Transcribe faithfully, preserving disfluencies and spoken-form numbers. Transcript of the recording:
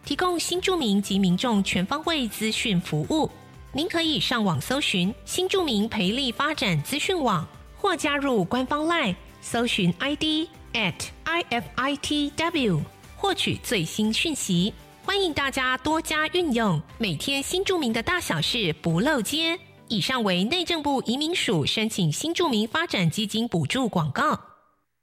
提供新住民及民众全方位资讯服务。您可以上网搜寻新住民培力发展资讯网，或加入官方 LINE 搜寻 I D at I F I T W 获取最新讯息。欢迎大家多加运用，每天新住民的大小事不漏接。以上为内政部移民署申请新住民发展基金补助广告。